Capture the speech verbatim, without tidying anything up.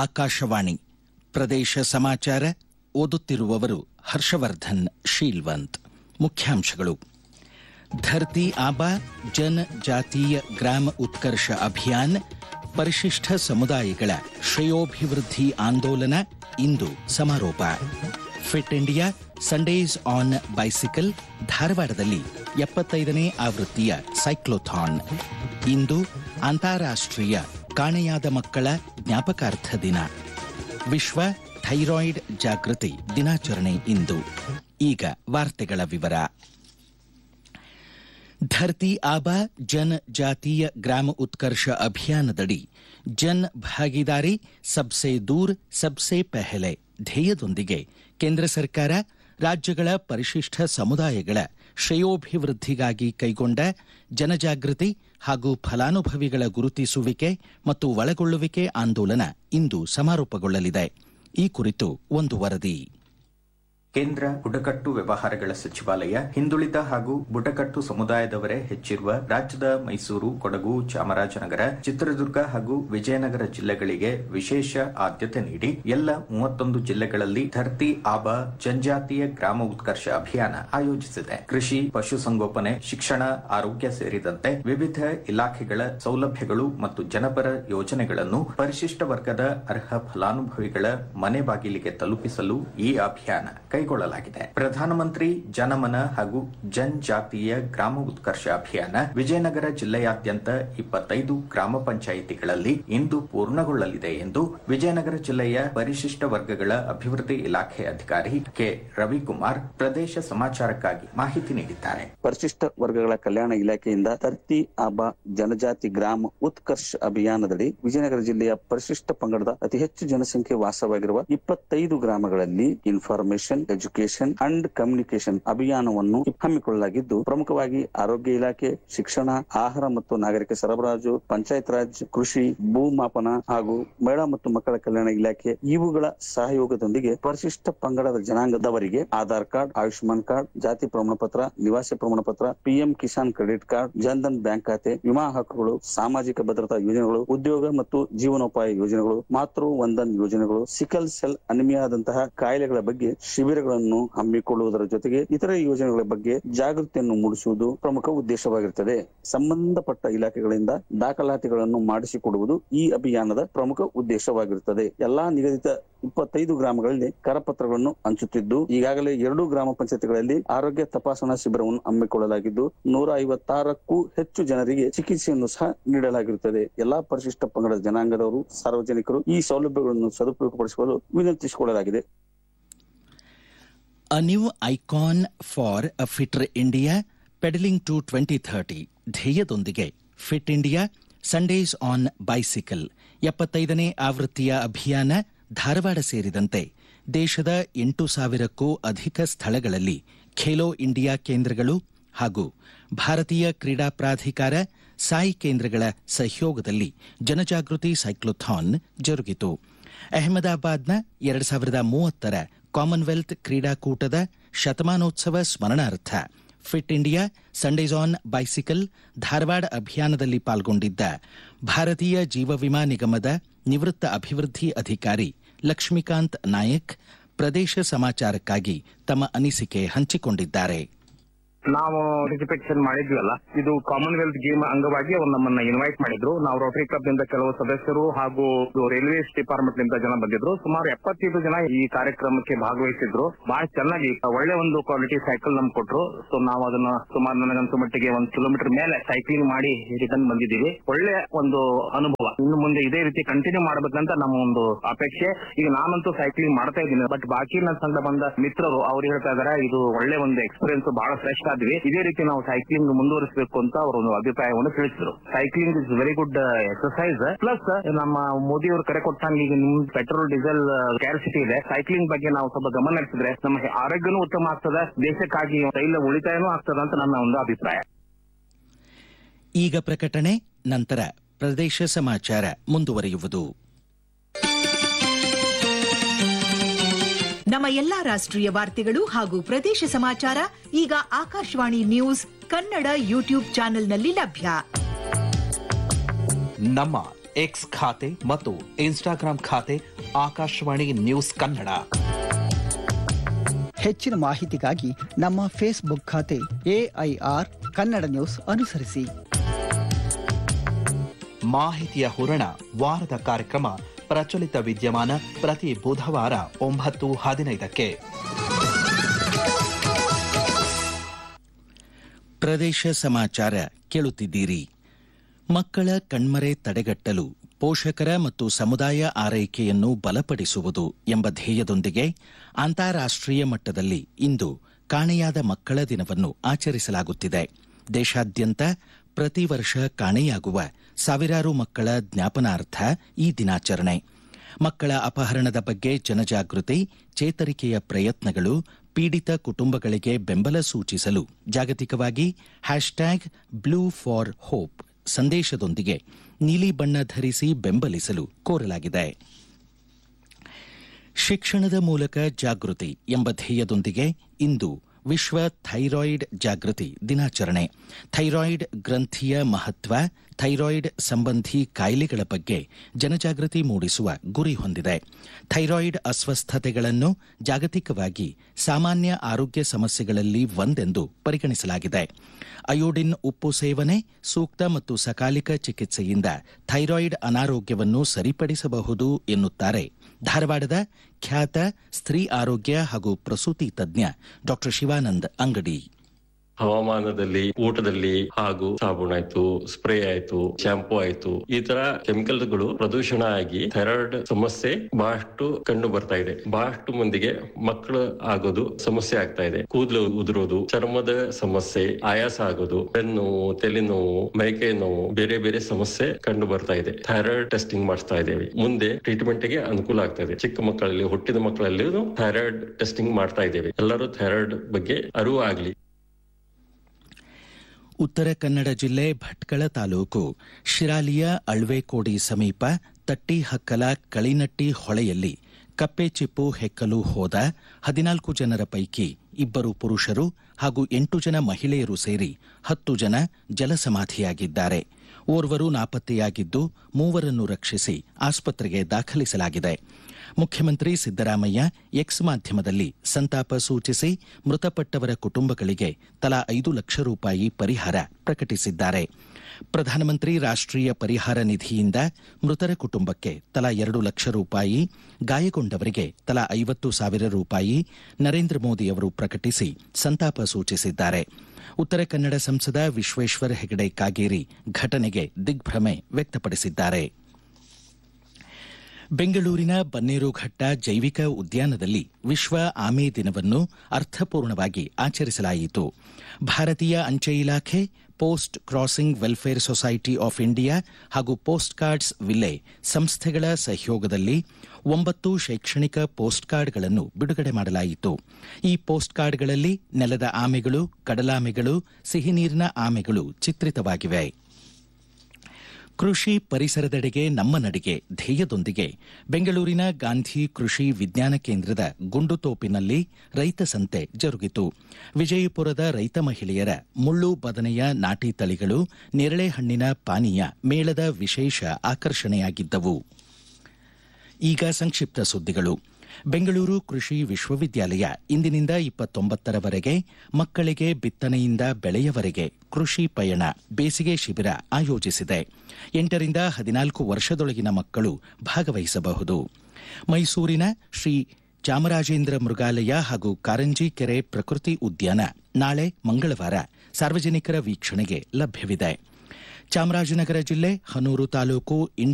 ಆಕಾಶವಾಣಿ ಪ್ರದೇಶ ಸಮಾಚಾರ ಓದುತ್ತಿರುವವರು ಹರ್ಷವರ್ಧನ್ ಶೀಲ್ವಂತ್. ಮುಖ್ಯಾಂಶಗಳು: ಧರ್ತಿ ಆಬಾ ಜನ ಜಾತೀಯ ಗ್ರಾಮ ಉತ್ಕರ್ಷ ಅಭಿಯಾನ್, ಪರಿಶಿಷ್ಟ ಸಮುದಾಯಗಳ ಶ್ರೇಯೋಭಿವೃದ್ಧಿ ಆಂದೋಲನ ಇಂದು ಸಮಾರೋಪ. Fit India Sundays on bicycle, ಧಾರವಾಡದಲ್ಲಿ ಎಪ್ಪತ್ತೈದನೇ ಆವೃತ್ತಿಯ ಸೈಕ್ಲೋಥಾನ್. ಇಂದು ಅಂತಾರಾಷ್ಟ್ರೀಯ ಕಾಣೆಯಾದ ಮಕ್ಕಳ ಜ್ಞಾಪಕಾರ್ಥ ದಿನ. ವಿಶ್ವ ಥೈರಾಯ್ಡ್ ಜಾಗೃತಿ ದಿನಾಚರಣೆ ಇಂದು. ಈಗ ವಾರ್ತೆಗಳ ವಿವರ. ಧರ್ತಿ ಆಬಾ ಜನ್ ಜಾತೀಯ ಗ್ರಾಮ ಉತ್ಕರ್ಷ ಅಭಿಯಾನದಡಿ ಜನ್ ಭಾಗಿದಾರಿ ಸಬ್ಸೆ ದೂರ್ ಸಬ್ಸೆ ಪೆಹಲೆ ಧ್ಯೇಯದೊಂದಿಗೆ ಕೇಂದ್ರ ಸರ್ಕಾರ ರಾಜ್ಯಗಳ ಪರಿಶಿಷ್ಟ ಸಮುದಾಯಗಳ ಶ್ರೇಯೋಭಿವೃದ್ಧಿಗಾಗಿ ಕೈಗೊಂಡ ಜನಜಾಗೃತಿ ಹಾಗೂ ಫಲಾನುಭವಿಗಳ ಗುರುತಿಸುವಿಕೆ ಮತ್ತು ಒಳಗೊಳ್ಳುವಿಕೆ ಆಂದೋಲನ ಇಂದು ಸಮಾರೋಪಗೊಳ್ಳಲಿದೆ. ಈ ಕುರಿತು ಒಂದು ವರದಿ. ಕೇಂದ್ರ ಬುಡಕಟ್ಟು ವ್ಯವಹಾರಗಳ ಸಚಿವಾಲಯ ಹಿಂದುಳಿದ ಹಾಗೂ ಬುಡಕಟ್ಟು ಸಮುದಾಯದವರೇ ಹೆಚ್ಚಿರುವ ರಾಜ್ಯದ ಮೈಸೂರು, ಕೊಡಗು, ಚಾಮರಾಜನಗರ, ಚಿತ್ರದುರ್ಗ ಹಾಗೂ ವಿಜಯನಗರ ಜಿಲ್ಲೆಗಳಿಗೆ ವಿಶೇಷ ಆದ್ಯತೆ ನೀಡಿ ಎಲ್ಲ ಮೂವತ್ತೊಂದು ಜಿಲ್ಲೆಗಳಲ್ಲಿ ಧರ್ತಿ ಆಬಾ ಜನಜಾತೀಯ ಗ್ರಾಮ ಉತ್ಕರ್ಷ ಅಭಿಯಾನ ಆಯೋಜಿಸಿದೆ. ಕೃಷಿ, ಪಶುಸಂಗೋಪನೆ, ಶಿಕ್ಷಣ, ಆರೋಗ್ಯ ಸೇರಿದಂತೆ ವಿವಿಧ ಇಲಾಖೆಗಳ ಸೌಲಭ್ಯಗಳು ಮತ್ತು ಜನಪರ ಯೋಜನೆಗಳನ್ನು ಪರಿಶಿಷ್ಟ ವರ್ಗದ ಅರ್ಹ ಫಲಾನುಭವಿಗಳ ಮನೆ ಬಾಗಿಲಿಗೆ ತಲುಪಿಸಲು ಈ ಅಭಿಯಾನ ಕೈಗೊಳ್ಳಲಾಗಿದೆ. ಪ್ರಧಾನಮಂತ್ರಿ ಜನಮನ ಹಾಗೂ ಜನಜಾತೀಯ ಗ್ರಾಮ ಉತ್ಕರ್ಷ ಅಭಿಯಾನ ವಿಜಯನಗರ ಜಿಲ್ಲೆಯಾದ್ಯಂತ ಇಪ್ಪತ್ತೈದು ಗ್ರಾಮ ಪಂಚಾಯಿತಿಗಳಲ್ಲಿ ಇಂದು ಪೂರ್ಣಗೊಳ್ಳಲಿದೆ ಎಂದು ವಿಜಯನಗರ ಜಿಲ್ಲೆಯ ಪರಿಶಿಷ್ಟ ವರ್ಗಗಳ ಅಭಿವೃದ್ಧಿ ಇಲಾಖೆ ಅಧಿಕಾರಿ ಕೆ ರವಿಕುಮಾರ್ ಪ್ರದೇಶ ಸಮಾಚಾರಕ್ಕಾಗಿ ಮಾಹಿತಿ ನೀಡಿದ್ದಾರೆ. ಪರಿಶಿಷ್ಟ ವರ್ಗಗಳ ಕಲ್ಯಾಣ ಇಲಾಖೆಯಿಂದ ಧರ್ತಿ ಆಬಾ ಜನಜಾತಿ ಗ್ರಾಮ ಉತ್ಕರ್ಷ ಅಭಿಯಾನದಡಿ ವಿಜಯನಗರ ಜಿಲ್ಲೆಯ ಪರಿಶಿಷ್ಟ ಪಂಗಡದ ಅತಿ ಹೆಚ್ಚು ಜನಸಂಖ್ಯೆ ವಾಸವಾಗಿರುವ ಇಪ್ಪತ್ತೈದು ಗ್ರಾಮಗಳಲ್ಲಿ ಇನ್ಫಾರ್ಮೇಶನ್, ಎಜುಕೇಶನ್ ಅಂಡ್ ಕಮ್ಯುನಿಕೇಶನ್ ಅಭಿಯಾನವನ್ನು ಹಮ್ಮಿಕೊಳ್ಳಲಾಗಿದ್ದು, ಪ್ರಮುಖವಾಗಿ ಆರೋಗ್ಯ ಇಲಾಖೆ, ಶಿಕ್ಷಣ, ಆಹಾರ ಮತ್ತು ನಾಗರಿಕ ಸರಬರಾಜು, ಪಂಚಾಯತ್ ರಾಜ್, ಕೃಷಿ, ಭೂಮಾಪನ ಹಾಗೂ ಮಹಿಳಾ ಮತ್ತು ಮಕ್ಕಳ ಕಲ್ಯಾಣ ಇಲಾಖೆ ಇವುಗಳ ಸಹಯೋಗದೊಂದಿಗೆ ಪರಿಶಿಷ್ಟ ಪಂಗಡದ ಜನಾಂಗದವರಿಗೆ ಆಧಾರ್ ಕಾರ್ಡ್, ಆಯುಷ್ಮಾನ್ ಕಾರ್ಡ್, ಜಾತಿ ಪ್ರಮಾಣ ಪತ್ರ, ನಿವಾಸಿ ಪ್ರಮಾಣ ಪತ್ರ, PM Kisan credit card, Jan Dhan bank ಖಾತೆ, ವಿಮಾ ಹಕ್ಕುಗಳು, ಸಾಮಾಜಿಕ ಭದ್ರತಾ ಯೋಜನೆಗಳು, ಉದ್ಯೋಗ ಮತ್ತು ಜೀವನೋಪಾಯ ಯೋಜನೆಗಳು, ಮಾತೃ ವಂದನ್ ಯೋಜನೆಗಳು, ಸಿಕಲ್ ಸೆಲ್ ಅನಿಮಿಯಾದಂತಹ ಕಾಯಿಲೆಗಳ ಬಗ್ಗೆ ಶಿಬಿರಗಳನ್ನು ಹಮ್ಮಿಕೊಳ್ಳುವುದರ ಜೊತೆಗೆ ಇತರೆ ಯೋಜನೆಗಳ ಬಗ್ಗೆ ಜಾಗೃತಿಯನ್ನು ಮೂಡಿಸುವುದು ಪ್ರಮುಖ ಉದ್ದೇಶವಾಗಿರುತ್ತದೆ. ಸಂಬಂಧಪಟ್ಟ ಇಲಾಖೆಗಳಿಂದ ದಾಖಲಾತಿಗಳನ್ನು ಮಾಡಿಸಿಕೊಡುವುದು ಈ ಅಭಿಯಾನದ ಪ್ರಮುಖ ಉದ್ದೇಶವಾಗಿರುತ್ತದೆ. ಎಲ್ಲಾ ನಿಗದಿತ ಇಪ್ಪತ್ತೈದು ಗ್ರಾಮಗಳಲ್ಲಿ ಕರಪತ್ರಗಳನ್ನು ಹಂಚುತ್ತಿದ್ದು, ಈಗಾಗಲೇ ಎರಡು ಗ್ರಾಮ ಪಂಚಾಯತ್ಗಳಲ್ಲಿ ಆರೋಗ್ಯ ತಪಾಸಣಾ ಶಿಬಿರವನ್ನು ಹಮ್ಮಿಕೊಳ್ಳಲಾಗಿದ್ದು, ನೂರ ಐವತ್ತಾರಕ್ಕೂ ಹೆಚ್ಚು ಜನರಿಗೆ ಚಿಕಿತ್ಸೆಯನ್ನು ಸಹ ನೀಡಲಾಗಿರುತ್ತದೆ. ಎಲ್ಲಾ ಪರಿಶಿಷ್ಟ ಪಂಗಡದ ಜನಾಂಗದವರು, ಸಾರ್ವಜನಿಕರು ಈ ಸೌಲಭ್ಯಗಳನ್ನು ಸದುಪಯೋಗಪಡಿಸಿಕೊಳ್ಳಲು ವಿನಂತಿಸಿಕೊಳ್ಳಲಾಗಿದೆ. A new icon for a fitter India, pedaling to twenty thirty ಧ್ಯೇಯದೊಂದಿಗೆ fit India Sundays on bicycle ಎಪ್ಪತ್ತೈದನೇ ಆವೃತ್ತಿಯ ಅಭಿಯಾನ ಧಾರವಾಡ ಸೇರಿದಂತೆ ದೇಶದ ಎಂಟು ಸಾವಿರಕ್ಕೂ ಅಧಿಕ ಸ್ಥಳಗಳಲ್ಲಿ ಖೇಲೋ ಇಂಡಿಯಾ ಕೇಂದ್ರಗಳು ಹಾಗೂ ಭಾರತೀಯ ಕ್ರೀಡಾ ಪ್ರಾಧಿಕಾರ ಸಾಯಿ ಕೇಂದ್ರಗಳ ಸಹಯೋಗದಲ್ಲಿ ಜನಜಾಗೃತಿ ಸೈಕ್ಲೋಥಾನ್ ಜರುಗಿತು. ಅಹಮದಾಬಾದ್ನ ಎರಡು ಸಾವಿರದ ಮೂವತ್ತರ ಕಾಮನ್ವೆಲ್ತ್ ಕ್ರೀಡಾಕೂಟದ ಶತಮಾನೋತ್ಸವ ಸ್ಮರಣಾರ್ಥ fit India Sundays on bicycle Dharwad ಅಭಿಯಾನದಲ್ಲಿ ಪಾಲ್ಗೊಂಡಿದ್ದ ಭಾರತೀಯ ಜೀವ ವಿಮಾ ನಿಗಮದ ನಿವೃತ್ತ ಅಭಿವೃದ್ಧಿ ಅಧಿಕಾರಿ ಲಕ್ಷ್ಮೀಕಾಂತ್ ನಾಯಕ್ ಪ್ರದೇಶ ಸಮಾಚಾರಕ್ಕಾಗಿ ತಮ್ಮ ಅನಿಸಿಕೆ ಹಂಚಿಕೊಂಡಿದ್ದಾರೆ. ನಾವು ಪಾರ್ಟಿಸಿಪೇಷನ್ ಮಾಡಿದ್ವಲ್ಲ, ಇದು ಕಾಮನ್ವೆಲ್ತ್ ಗೇಮ್ ಅಂಗವಾಗಿ ಅವ್ರು ನಮ್ಮನ್ನ ಇನ್ವೈಟ್ ಮಾಡಿದ್ರು. ನಾವು ರೋಟರಿ ಕ್ಲಬ್ ನಿಂದ ಕೆಲವು ಸದಸ್ಯರು ಹಾಗೂ ರೈಲ್ವೇಸ್ ಡಿಪಾರ್ಟ್ಮೆಂಟ್ ನಿಂದ ಜನ ಬಂದಿದ್ರು. ಸುಮಾರು ಎಪ್ಪತ್ತೈದು ಜನ ಈ ಕಾರ್ಯಕ್ರಮಕ್ಕೆ ಭಾಗವಹಿಸಿದ್ರು. ಬಹಳ ಚೆನ್ನಾಗಿ ಒಳ್ಳೆ ಒಂದು ಕ್ವಾಲಿಟಿ ಸೈಕಲ್ ನಮ್ಗೆ ಕೊಟ್ರು. ಸೊ ನಾವು ಅದನ್ನ ಸುಮಾರು ನನಗಂತೂ ಮಟ್ಟಿಗೆ ಒಂದ್ ಕಿಲೋಮೀಟರ್ ಮೇಲೆ ಸೈಕ್ಲಿಂಗ್ ಮಾಡಿ ರಿಟರ್ನ್ ಬಂದಿದ್ದೀವಿ. ಒಳ್ಳೆ ಒಂದು ಅನುಭವ. ಇನ್ನು ಮುಂದೆ ಇದೇ ರೀತಿ ಕಂಟಿನ್ಯೂ ಮಾಡಬೇಕಂತ ನಮ್ಮ ಒಂದು ಅಪೇಕ್ಷೆ. ಈಗ ನಾನಂತೂ ಸೈಕ್ಲಿಂಗ್ ಮಾಡ್ತಾ ಇದ್ದೀನಿ, ಬಟ್ ಬಾಕಿ ನನ್ನ ಸಂಘ ಬಂದ ಮಿತ್ರರು ಅವ್ರು ಹೇಳ್ತಾ ಇದಾರೆ ಇದು ಒಳ್ಳೆ ಒಂದು ಎಕ್ಸ್ಪೀರಿಯನ್ಸ್, ಬಹಳ ಫ್ರೆಶ್. ಇದೇ ರೀತಿ ನಾವು ಸೈಕ್ಲಿಂಗ್ ಮುಂದುವರಿಸಬೇಕು ಅಂತ ಅವರು ಒಂದು ಅಭಿಪ್ರಾಯವನ್ನು ತಿಳಿಸಿದ್ರು. Cycling is very good exercise. Plus ನಮ್ಮ ಮೋದಿ ಅವರು ಕರೆ ಕೊಟ್ಟಂಗೆ ಈಗ ನಿಮ್ ಪೆಟ್ರೋಲ್ ಡೀಸೆಲ್ ಸ್ಕ್ಯಾರ್ಸಿಟಿ ಇದೆ. ಸೈಕ್ಲಿಂಗ್ ಬಗ್ಗೆ ನಾವು ಸ್ವಲ್ಪ ಗಮನ ಹರಿಸಿದ್ರೆ ನಮ್ಮ ಆರೋಗ್ಯನೂ ಉತ್ತಮ ಆಗ್ತದೆ, ದೇಶಕ್ಕಾಗಿ ತೈಲ ಉಳಿತಾಯನೂ ಆಗ್ತದೆ ಅಂತ ನನ್ನ ಒಂದು ಅಭಿಪ್ರಾಯ. ಈಗ ಪ್ರಕಟಣೆ, ನಂತರ ಪ್ರದೇಶ ಸಮಾಚಾರ ಮುಂದುವರಿಯುವುದು. ನಮ್ಮ ಎಲ್ಲಾ ರಾಷ್ಟ್ರೀಯ ವಾರ್ತೆಗಳು ಹಾಗೂ ಪ್ರದೇಶ ಸಮಾಚಾರ ಈಗ ಆಕಾಶವಾಣಿ ನ್ಯೂಸ್ ಕನ್ನಡ ಯೂಟ್ಯೂಬ್ ಚಾನೆಲ್ನಲ್ಲಿ ಲಭ್ಯ. ನಮ್ಮ ಎಕ್ಸ್ ಖಾತೆ ಮತ್ತು ಇನ್ಸ್ಟಾಗ್ರಾಂ ಖಾತೆ ಆಕಾಶವಾಣಿ ನ್ಯೂಸ್ ಕನ್ನಡ. ಹೆಚ್ಚಿನ ಮಾಹಿತಿಗಾಗಿ ನಮ್ಮ ಫೇಸ್ಬುಕ್ ಖಾತೆ ಎಐಆರ್ ಕನ್ನಡ ನ್ಯೂಸ್ ಅನುಸರಿಸಿ. ಮಾಹಿತಿಯ ಹೂರಣ ವಾರದ ಕಾರ್ಯಕ್ರಮ ಪ್ರಚಲಿತ ವಿದ್ಯಮಾನ ಪ್ರತಿ ಬುಧವಾರ ಒಂಬತ್ತು ಹದಿನೈದಕ್ಕೆ. ಪ್ರದೇಶ ಸಮಾಚಾರ ಕೇಳುತ್ತಿದ್ದೀರಿ. ಮಕ್ಕಳ ಕಣ್ಮರೆ ತಡೆಗಟ್ಟಲು ಪೋಷಕರ ಮತ್ತು ಸಮುದಾಯ ಆರೈಕೆಯನ್ನು ಬಲಪಡಿಸುವುದು ಎಂಬ ಧ್ಯೇಯದೊಂದಿಗೆ ಅಂತಾರಾಷ್ಟ್ರೀಯ ಮಟ್ಟದಲ್ಲಿ ಇಂದು ಕಾಣೆಯಾದ ಮಕ್ಕಳ ದಿನವನ್ನು ಆಚರಿಸಲಾಗುತ್ತಿದೆ. ದೇಶಾದ್ಯಂತ ಪ್ರತಿ ವರ್ಷ ಕಾಣೆಯಾಗುವ ಸಾವಿರಾರು ಮಕ್ಕಳ ಜ್ಞಾಪನಾರ್ಥ ಈ ದಿನಾಚರಣೆ. ಮಕ್ಕಳ ಅಪಹರಣದ ಬಗ್ಗೆ ಜನಜಾಗೃತಿ, ಚೇತರಿಕೆಯ ಪ್ರಯತ್ನಗಳು, ಪೀಡಿತ ಕುಟುಂಬಗಳಿಗೆ ಬೆಂಬಲ ಸೂಚಿಸಲು ಜಾಗತಿಕವಾಗಿ ಹ್ಯಾಶ್ಟ್ಯಾಗ್ ಬ್ಲೂ ಫಾರ್ ಹೋಪ್ ಸಂದೇಶದೊಂದಿಗೆ ನೀಲಿ ಬಣ್ಣ ಧರಿಸಿ ಬೆಂಬಲಿಸಲು ಕೋರಲಾಗಿದೆ. ಶಿಕ್ಷಣದ ಮೂಲಕ ಜಾಗೃತಿ ಎಂಬ ಧ್ಯೇಯದೊಂದಿಗೆ ಇಂದು ವಿಶ್ವ ಥೈರಾಯ್ಡ್ ಜಾಗೃತಿ ದಿನಾಚರಣೆ. ಥೈರಾಯ್ಡ್ ಗ್ರಂಥಿಯ ಮಹತ್ವ, ಥೈರಾಯ್ಡ್ ಸಂಬಂಧಿ ಕಾಯಿಲೆಗಳ ಬಗ್ಗೆ ಜನಜಾಗೃತಿ ಮೂಡಿಸುವ ಗುರಿ ಹೊಂದಿದೆ. ಥೈರಾಯ್ಡ್ ಅಸ್ವಸ್ಥತೆಗಳನ್ನು ಜಾಗತಿಕವಾಗಿ ಸಾಮಾನ್ಯ ಆರೋಗ್ಯ ಸಮಸ್ಯೆಗಳಲ್ಲಿ ಒಂದೆಂದು ಪರಿಗಣಿಸಲಾಗಿದೆ. ಅಯೋಡಿನ್ ಉಪ್ಪು ಸೇವನೆ, ಸೂಕ್ತ ಮತ್ತು ಸಕಾಲಿಕ ಚಿಕಿತ್ಸೆಯಿಂದ ಥೈರಾಯ್ಡ್ ಅನಾರೋಗ್ಯವನ್ನು ಸರಿಪಡಿಸಬಹುದು ಎನ್ನುತ್ತಾರೆ ಧಾರವಾಡದ ಖ್ಯಾತ ಸ್ತ್ರೀ ಆರೋಗ್ಯ ಹಾಗೂ ಪ್ರಸೂತಿ ತಜ್ಞ ಡಾಕ್ಟರ್ ಶಿವಾನಂದ್ ಅಂಗಡಿ. ಹವಾಮಾನದಲ್ಲಿ, ಊಟದಲ್ಲಿ ಹಾಗೂ ಸಾಬೂನ್ ಆಯ್ತು, ಸ್ಪ್ರೇ ಆಯ್ತು, ಶಾಂಪೂ ಆಯ್ತು, ಈ ತರ ಕೆಮಿಕಲ್ಗಳು ಪ್ರದೂಷಣ ಆಗಿ ಥೈರಾಯ್ಡ್ ಸಮಸ್ಯೆ ಬಹಳಷ್ಟು ಕಂಡು ಬರ್ತಾ ಇದೆ. ಬಹಳಷ್ಟು ಮಂದಿಗೆ ಮಕ್ಕಳು ಆಗೋದು ಸಮಸ್ಯೆ ಆಗ್ತಾ ಇದೆ. ಕೂದಲು ಉದುರೋದು, ಚರ್ಮದ ಸಮಸ್ಯೆ, ಆಯಾಸ ಆಗೋದು, ಬೆನ್ನೋವು, ತಲೆನೋವು, ಮೈಕೈ ನೋವು, ಬೇರೆ ಬೇರೆ ಸಮಸ್ಯೆ ಕಂಡು ಬರ್ತಾ ಇದೆ. ಥೈರಾಯ್ಡ್ ಟೆಸ್ಟಿಂಗ್ ಮಾಡಿಸ್ತಾ ಇದ್ದೇವೆ. ಮುಂದೆ ಟ್ರೀಟ್ಮೆಂಟ್ ಗೆ ಅನುಕೂಲ ಆಗ್ತಾ ಇದೆ. ಚಿಕ್ಕ ಮಕ್ಕಳಲ್ಲಿ, ಹುಟ್ಟಿದ ಮಕ್ಕಳಲ್ಲಿ ಥೈರಾಯ್ಡ್ ಟೆಸ್ಟಿಂಗ್ ಮಾಡ್ತಾ ಇದ್ದೇವೆ. ಎಲ್ಲರೂ ಥೈರಾಯ್ಡ್ ಬಗ್ಗೆ ಅರಿವು ಆಗ್ಲಿ. ಉತ್ತರ ಕನ್ನಡ ಜಿಲ್ಲೆ ಭಟ್ಕಳ ತಾಲೂಕು ಶಿರಾಲಿಯ ಅಳ್ವೆಕೋಡಿ ಸಮೀಪ ತಟ್ಟಿಹಕ್ಕಲ ಕಳಿನಟ್ಟಿ ಹೊಳೆಯಲ್ಲಿ ಕಪ್ಪೆ ಚಿಪ್ಪು ಹೆಕ್ಕಲು ಹೋದ ಹದಿನಾಲ್ಕು ಜನರ ಪೈಕಿ ಇಬ್ಬರು ಪುರುಷರು ಹಾಗೂ ಎಂಟು ಜನ ಮಹಿಳೆಯರು ಸೇರಿ ಹತ್ತು ಜನ ಜಲಸಮಾಧಿಯಾಗಿದ್ದಾರೆ. ಓರ್ವರು ನಾಪತ್ತೆಯಾಗಿದ್ದು ಮೂವರನ್ನು ರಕ್ಷಿಸಿ ಆಸ್ಪತ್ರೆಗೆ ದಾಖಲಿಸಲಾಗಿದೆ. ಮುಖ್ಯಮಂತ್ರಿ ಸಿದ್ದರಾಮಯ್ಯ ಎಕ್ಸ್ ಮಾಧ್ಯಮದಲ್ಲಿ ಸಂತಾಪ ಸೂಚಿಸಿ ಮೃತಪಟ್ಟವರ ಕುಟುಂಬಗಳಿಗೆ ತಲಾ ಐದು ಲಕ್ಷ ರೂಪಾಯಿ ಪರಿಹಾರ ಪ್ರಕಟಿಸಿದ್ದಾರೆ. ಪ್ರಧಾನಮಂತ್ರಿ ರಾಷ್ಟ್ರೀಯ ಪರಿಹಾರ ನಿಧಿಯಿಂದ ಮೃತರ ಕುಟುಂಬಕ್ಕೆ ತಲಾ ಎರಡು ಲಕ್ಷ ರೂಪಾಯಿ, ಗಾಯಗೊಂಡವರಿಗೆ ತಲಾ ಐವತ್ತು ಸಾವಿರ ರೂಪಾಯಿ ನರೇಂದ್ರ ಮೋದಿ ಅವರು ಪ್ರಕಟಿಸಿ ಸಂತಾಪ ಸೂಚಿಸಿದ್ದಾರೆ. ಉತ್ತರ ಕನ್ನಡ ಸಂಸದ ವಿಶ್ವೇಶ್ವರ ಹೆಗಡೆ ಕಾಗೇರಿ ಘಟನೆಗೆ ದಿಗ್ಭ್ರಮೆ ವ್ಯಕ್ತಪಡಿಸಿದ್ದಾರೆ. ಬೆಂಗಳೂರಿನ ಬನ್ನೇರುಘಟ್ಟ ಜೈವಿಕ ಉದ್ಯಾನದಲ್ಲಿ ವಿಶ್ವ ಆಮೆ ದಿನವನ್ನು ಅರ್ಥಪೂರ್ಣವಾಗಿ ಆಚರಿಸಲಾಯಿತು. ಭಾರತೀಯ ಅಂಚೆ ಇಲಾಖೆ, post crossing welfare society of India ಹಾಗೂ ಪೋಸ್ಟ್ ಕಾರ್ಡ್ಸ್ ವಿಲೆ ಸಂಸ್ಥೆಗಳ ಸಹಯೋಗದಲ್ಲಿ ಒಂಬತ್ತು ಶೈಕ್ಷಣಿಕ ಪೋಸ್ಟ್ ಕಾರ್ಡ್ಗಳನ್ನು ಬಿಡುಗಡೆ ಮಾಡಲಾಯಿತು. ಈ ಪೋಸ್ಟ್ ಕಾರ್ಡ್ಗಳಲ್ಲಿ ನೆಲದ ಆಮೆಗಳು, ಕಡಲಾಮೆಗಳು, ಸಿಹಿನೀರಿನ ಆಮೆಗಳು ಚಿತ್ರಿತವಾಗಿವೆ. ಕೃಷಿ ಪರಿಸರದೆಡೆಗೆ ನಮ್ಮ ನಡಿಗೆ ಧ್ಯೇಯದೊಂದಿಗೆ ಬೆಂಗಳೂರಿನ ಗಾಂಧಿ ಕೃಷಿ ವಿಜ್ಞಾನ ಕೇಂದ್ರದ ಗುಂಡುತೋಪಿನಲ್ಲಿ ರೈತ ಸಂತೆ ಜರುಗಿತು. ವಿಜಯಪುರದ ರೈತ ಮಹಿಳೆಯರ ಮುಳ್ಳು ಬದನೆಯ ನಾಟಿ ತಳಿಗಳು, ನೇರಳೆ ಹಣ್ಣಿನ ಪಾನೀಯ ಮೇಳದ ವಿಶೇಷ ಆಕರ್ಷಣೆಯಾಗಿದ್ದವು. ಈಗ ಸಂಕ್ಷಿಪ್ತ ಸುದ್ದಿಗಳು. ಬೆಂಗಳೂರು ಕೃಷಿ ವಿಶ್ವವಿದ್ಯಾಲಯ ಇಂದಿನಿಂದ ಇಪ್ಪತ್ತೊಂಬತ್ತರವರೆಗೆ ಮಕ್ಕಳಿಗೆ ಬಿತ್ತನೆಯಿಂದ ಬೆಳೆಯವರೆಗೆ ಕೃಷಿ ಪಯಣ ಬೇಸಿಗೆ ಶಿಬಿರ ಆಯೋಜಿಸಿದೆ. ಎಂಟರಿಂದ ಹದಿನಾಲ್ಕು ವರ್ಷದೊಳಗಿನ ಮಕ್ಕಳು ಭಾಗವಹಿಸಬಹುದು. ಮೈಸೂರಿನ ಶ್ರೀ ಚಾಮರಾಜೇಂದ್ರ ಮೃಗಾಲಯ ಹಾಗೂ ಕಾರಂಜಿ ಕೆರೆ ಪ್ರಕೃತಿ ಉದ್ಯಾನ ನಾಳೆ ಮಂಗಳವಾರ ಸಾರ್ವಜನಿಕರ ವೀಕ್ಷಣೆಗೆ ಲಭ್ಯವಿದೆ. ಚಾಮರಾಜನಗರ ಜಿಲ್ಲೆ ಹನೂರು ತಾಲೂಕು